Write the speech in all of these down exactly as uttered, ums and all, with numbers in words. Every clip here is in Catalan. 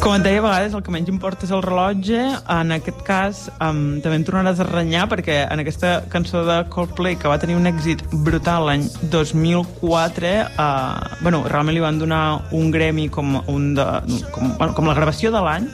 Com et deia, a vegades el que menys importa és el rellotge. En aquest cas, um, també em tornaràs a renyar, perquè en aquesta cançó de Coldplay, que va tenir un èxit brutal l'any dos mil quatre, uh, bueno, realment li van donar un Grammy com, un de, com, bueno, com la gravació de l'any.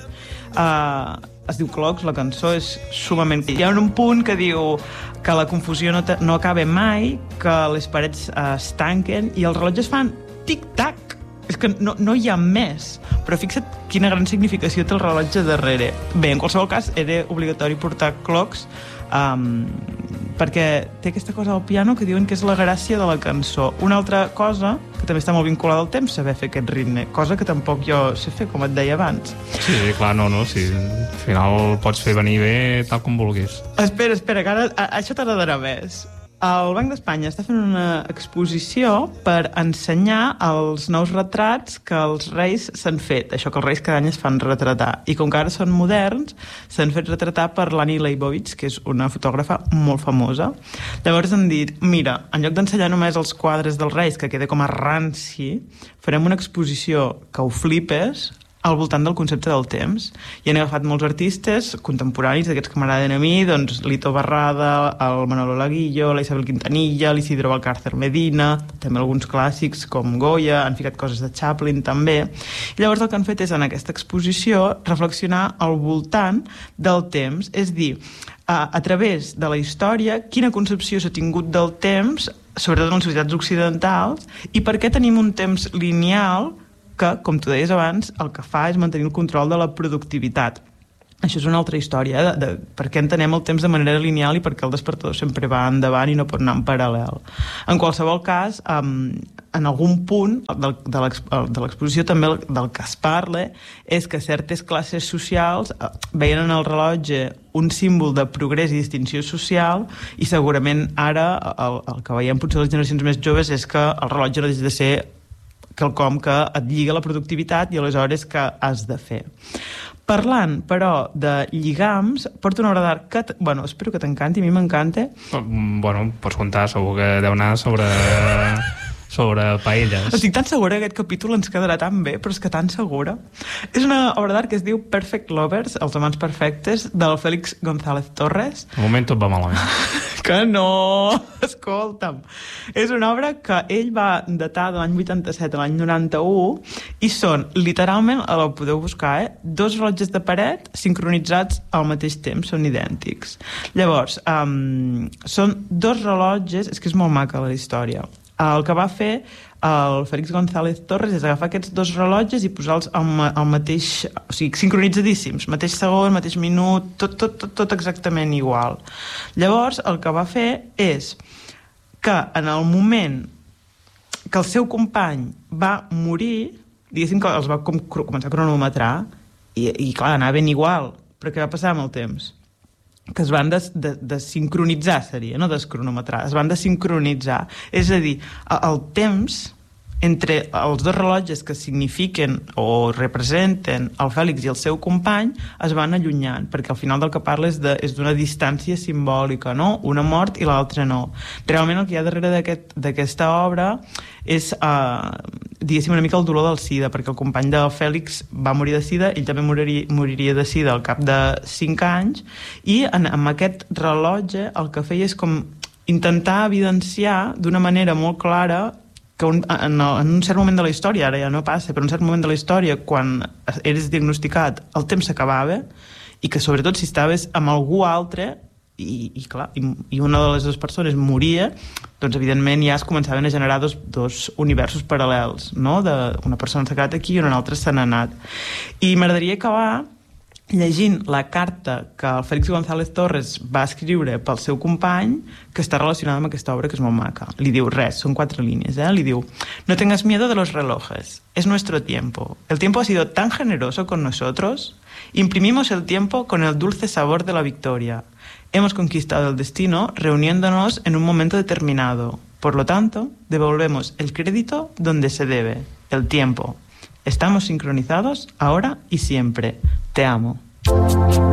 Uh, es diu Clocks, la cançó és sumament... Hi ha un punt que diu que la confusió no, no acaba mai, que les parets uh, es tanquen i els rellotges fan tic-tac. És que no, no hi ha més. Però fixa't quina gran significació té el rellotge darrere. Bé, en qualsevol cas, era obligatori portar clocks, um, perquè té aquesta cosa al piano que diuen que és la gràcia de la cançó. Una altra cosa, que també està molt vinculada al temps, saber fer aquest ritme, cosa que tampoc jo sé fer, com et deia abans. Sí, clar, no, no, sí. Al final pots fer venir bé tal com vulguis. Espera, espera, que ara a, això t'agradarà més. El Banc d'Espanya està fent una exposició per ensenyar els nous retrats que els reis s'han fet. Això que els reis cada any es fan retratar. I com que ara són moderns, s'han fet retratar per l'Annie Leibovitz, que és una fotògrafa molt famosa. Llavors han dit, mira, en lloc d'ensenyar només els quadres dels reis, que queda com a ranci, farem una exposició que ho flipes al voltant del concepte del temps. I han agafat molts artistes contemporanis, d'aquests que m'agraden a mi, doncs Lito Barrada, el Manolo Laguillo, la Isabel Quintanilla, l'Isidro Valcárcer Medina, també alguns clàssics com Goya, han ficat coses de Chaplin també. I llavors el que han fet és, en aquesta exposició, reflexionar al voltant del temps, és dir, a, a través de la història, quina concepció s'ha tingut del temps, sobretot en les societats occidentals, i per què tenim un temps lineal que, com tu deies abans, el que fa és mantenir el control de la productivitat. Això és una altra història, eh? de, de per què entenem el temps de manera lineal i per què el despertador sempre va endavant i no pot anar en paral·lel. En qualsevol cas, um, en algun punt del, de l'exposició també del que es parla és que certes classes socials uh, veien en el rellotge un símbol de progrés i distinció social i segurament ara el, el que veiem potser les generacions més joves és que el rellotge no deixa de ser quelcom que et lliga la productivitat i aleshores que has de fer. Parlant, però, de lligams, porto una obra d'art que... Bueno, espero que t'encanti, a mi m'encanta. Bueno, pots contar, segur que deu anar sobre... sobre paelles. Estic tan segura que aquest capítol ens quedarà tan bé, però és que tan segura. És una obra d'art que es diu Perfect Lovers, els amants perfectes, del Félix González Torres. De moment tot va malament. Que no! Escolta'm. És una obra que ell va datar de l'any vuitanta-set a l'any noranta-u i són, literalment, la podeu buscar, eh? Dos rellotges de paret sincronitzats al mateix temps, són idèntics. Llavors, um, són dos rellotges... És que és molt maca la història. El que va fer el Félix González Torres és agafar aquests dos rellotges i posar-los al, al mateix... O sigui, sincronitzadíssims, mateix segon, mateix minut, tot, tot, tot, tot exactament igual. Llavors, el que va fer és que en el moment que el seu company va morir, diguéssim que els va com, començar a cronometrar i, i clar, anaven igual, però què va passar amb el temps? Que es van de, de, de sincronitzar, seria, no descronometrar, es van de sincronitzar. És a dir, el temps entre els dos rellotges que signifiquen o representen el Fèlix i el seu company es van allunyant, perquè al final del que parla és, de, és d'una distància simbòlica, no? Una mort i l'altra no. Realment el que hi ha darrere d'aquest, d'aquesta obra és, eh, diguéssim, una mica el dolor del SIDA, perquè el company del Fèlix va morir de SIDA, ell també moriria, moriria de SIDA al cap de cinc anys, i en, amb aquest rellotge el que feia és com intentar evidenciar d'una manera molt clara que un, en, en un cert moment de la història, ara ja no passa, però en un cert moment de la història, quan eres diagnosticat, el temps s'acabava, i que sobretot si estaves amb algú altre, i, i clar, i, i una de les dues persones moria, doncs evidentment ja es començaven a generar dos, dos universos paral·lels, no? De, una persona s'ha quedat aquí i una altra se n'ha anat. I m'agradaria acabar llegint la carta que el Félix González Torres va escriure pel seu company, que està relacionada amb aquesta obra, que és molt maca. Li diu res, són quatre línies, eh? Li diu: no tengas miedo de los relojes, es nuestro tiempo. El tiempo ha sido tan generoso con nosotros, imprimimos el tiempo con el dulce sabor de la victoria. Hemos conquistado el destino reuniéndonos en un momento determinado. Por lo tanto, devolvemos el crédito donde se debe, el tiempo. Estamos sincronizados ahora y siempre. Te amo.